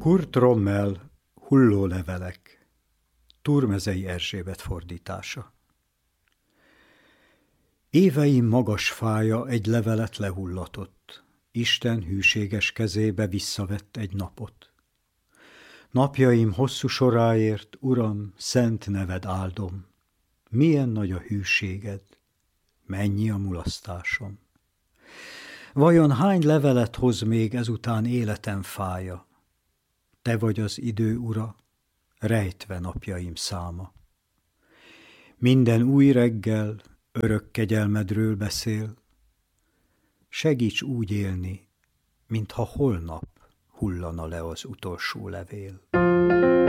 Kurt Rommel, Hullólevelek, Turmezei Erzsébet fordítása. Éveim magas fája egy levelet lehullatott, Isten hűséges kezébe visszavett egy napot. Napjaim hosszú soráért, Uram, szent neved áldom, milyen nagy a hűséged, mennyi a mulasztásom. Vajon hány levelet hoz még ezután életem fája? Te vagy az idő ura, rejtve napjaim száma. Minden új reggel örök kegyelmedről beszél, segíts úgy élni, mintha holnap hullana le az utolsó levél.